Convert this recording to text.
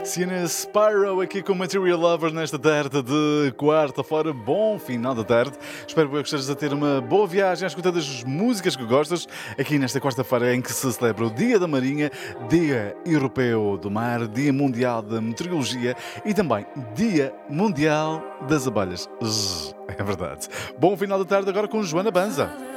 Siena Spyro aqui com Material Lover nesta tarde de quarta-feira. Bom final da tarde. Espero que estejas a ter uma boa viagem a escutar as músicas que gostas aqui nesta quarta-feira em que se celebra o Dia da Marinha, Dia Europeu do Mar, Dia Mundial da Meteorologia e também Dia Mundial das Abelhas. É verdade. Bom final da tarde agora com Joana Banza.